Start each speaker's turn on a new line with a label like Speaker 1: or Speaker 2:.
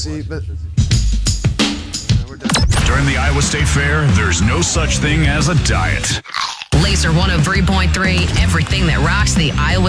Speaker 1: see, but we're done.
Speaker 2: During the Iowa State Fair, there's no such thing as a diet.
Speaker 3: Laser 103.3, everything that rocks the Iowa